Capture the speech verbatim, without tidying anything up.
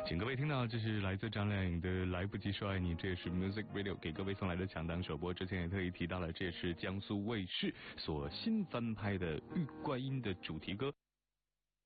请各位听到，这是来自张靓颖的《来不及说爱你》，这也是 Music Radio 给各位送来的强档首播。之前也特意提到了，这也是江苏卫视所新翻拍的《玉观音》的主题歌。